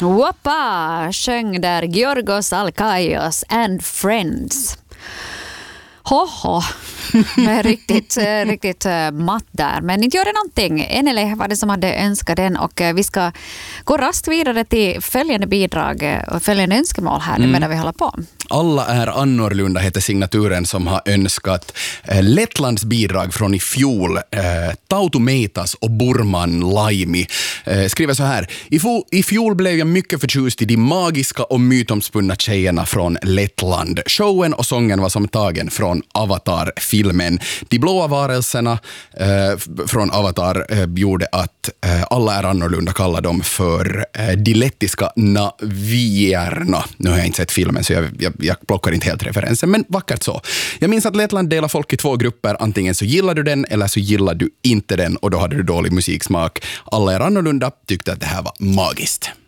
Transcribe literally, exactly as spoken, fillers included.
Woppa sjöng där Giorgos Alkaios and Friends. Hoho, med riktigt, riktigt matt där. Men inte gör det någonting. Enele var det som hade önskat den och vi ska gå raskt vidare till följande bidrag och följande önskemål här mm. medan vi håller på. Alla är annorlunda heter signaturen som har önskat eh, Lettlands bidrag från i fjol. Eh, Tautu Meitas och Burman Laimi eh, skriver så här. I, fo- I fjol blev jag mycket förtjust i de magiska och mytomspunna tjejerna från Lettland. Showen och sången var som tagen från Avatar-filmen. De blåa varelserna eh, från Avatar eh, gjorde att eh, alla är annorlunda kallar dem för eh, de lettiska navierna. Nu har jag inte sett filmen så jag, jag Jag plockar inte helt referensen, men vackert så. Jag minns att Lettland delar folk i två grupper. Antingen så gillar du den eller så gillar du inte den och då hade du dålig musiksmak. Alla är annorlunda, tyckte att det här var magiskt.